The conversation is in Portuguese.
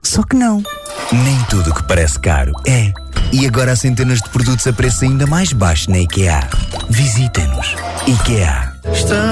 Só que não. Nem tudo o que parece caro é. E agora há centenas de produtos a preço ainda mais baixo na IKEA. Visitem-nos. IKEA.